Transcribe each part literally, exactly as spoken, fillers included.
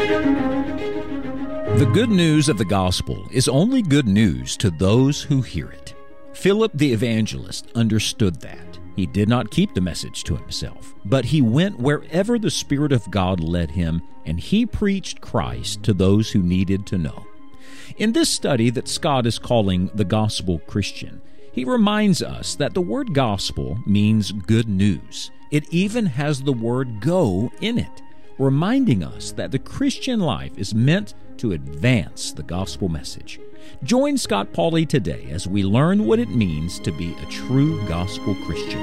The good news of the gospel is only good news to those who hear it. Philip the evangelist understood that. He did not keep the message to himself, but he went wherever the Spirit of God led him, and he preached Christ to those who needed to know. In this study that Scott is calling the Gospel Christian, he reminds us that the word gospel means good news. It even has the word go in it, reminding us that the Christian life is meant to advance the gospel message. Join Scott Pauley today as we learn what it means to be a true gospel Christian.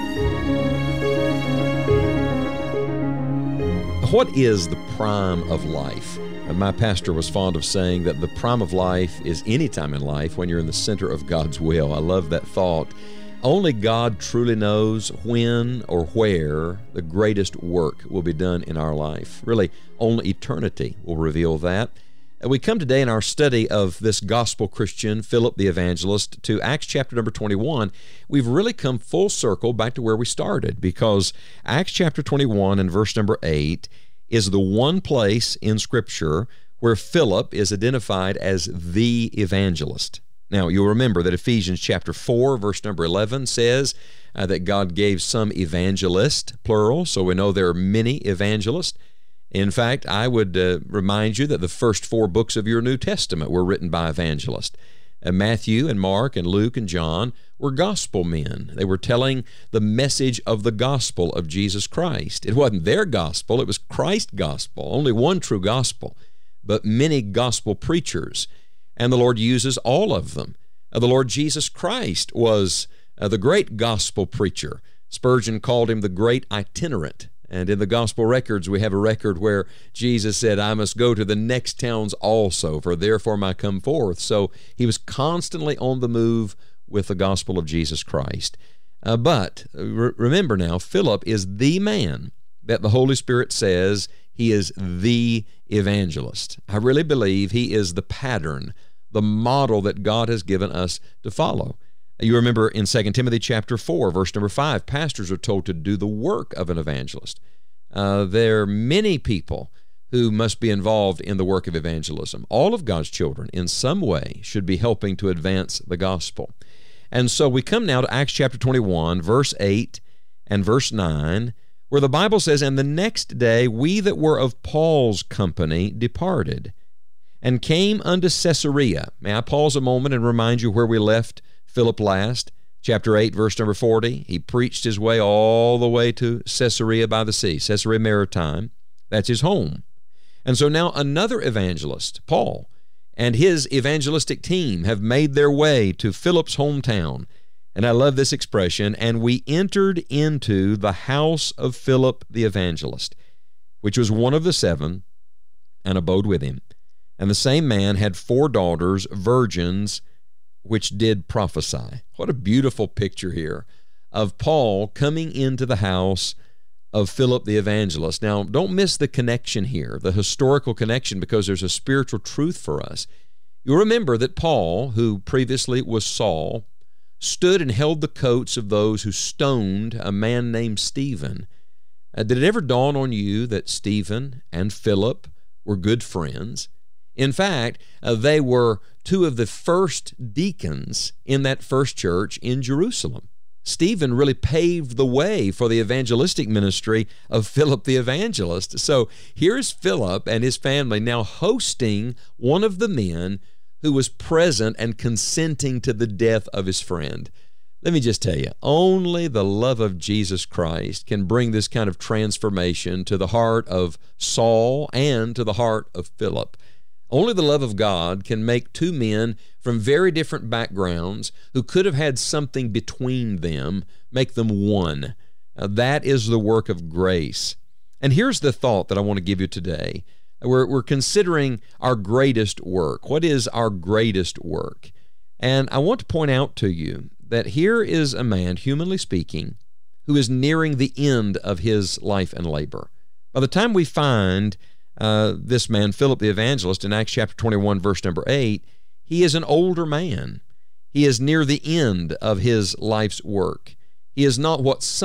What is the prime of life? My pastor was fond of saying that the prime of life is any time in life when you're in the center of God's will. I love that thought. Only God truly knows when or where the greatest work will be done in our life. Really, only eternity will reveal that. And we come today in our study of this gospel Christian, Philip the evangelist, to Acts chapter number twenty-one. We've really come full circle back to where we started, because Acts chapter twenty-one and verse number eight is the one place in Scripture where Philip is identified as the evangelist. Now, you'll remember that Ephesians chapter four, verse number eleven says uh, that God gave some evangelists, plural, so we know there are many evangelists. In fact, I would uh, remind you that the first four books of your New Testament were written by evangelists. Uh, Matthew and Mark and Luke and John were gospel men. They were telling the message of the gospel of Jesus Christ. It wasn't their gospel, it was Christ's gospel, only one true gospel, but many gospel preachers. And the Lord uses all of them. Uh, the Lord Jesus Christ was uh, the great gospel preacher. Spurgeon called him the great itinerant. And in the gospel records, we have a record where Jesus said, I must go to the next towns also, for therefore I come forth. So he was constantly on the move with the gospel of Jesus Christ. Uh, but re- remember now, Philip is the man that the Holy Spirit says he is the evangelist. I really believe he is the pattern, the model that God has given us to follow. You remember in Second Timothy chapter four, verse number five, pastors are told to do the work of an evangelist. Uh, there are many people who must be involved in the work of evangelism. All of God's children, in some way, should be helping to advance the gospel. And so we come now to Acts chapter twenty-one, verse eight and verse nine, where the Bible says, And the next day we that were of Paul's company departed, and came unto Caesarea. May I pause a moment and remind you where we left Philip last? Chapter eight, verse number forty. He preached his way all the way to Caesarea by the sea, Caesarea Maritime. That's his home. And so now another evangelist, Paul, and his evangelistic team have made their way to Philip's hometown. And I love this expression, and we entered into the house of Philip the evangelist, which was one of the seven, and abode with him. And the same man had four daughters, virgins, which did prophesy. What a beautiful picture here of Paul coming into the house of Philip the evangelist. Now, don't miss the connection here, the historical connection, because there's a spiritual truth for us. You'll remember that Paul, who previously was Saul, stood and held the coats of those who stoned a man named Stephen. Uh, did it ever dawn on you that Stephen and Philip were good friends? In fact, uh, they were two of the first deacons in that first church in Jerusalem. Stephen really paved the way for the evangelistic ministry of Philip the evangelist. So here's Philip and his family now hosting one of the men who was present and consenting to the death of his friend. Let me just tell you, only the love of Jesus Christ can bring this kind of transformation to the heart of Saul and to the heart of Philip. Only the love of God can make two men from very different backgrounds who could have had something between them, make them one. Now, that is the work of grace. And here's the thought that I want to give you today. We're, we're considering our greatest work. What is our greatest work? And I want to point out to you that here is a man, humanly speaking, who is nearing the end of his life and labor. By the time we find Uh, this man, Philip the evangelist, in Acts chapter twenty-one, verse number eight, he is an older man. He is near the end of his life's work. He is not what some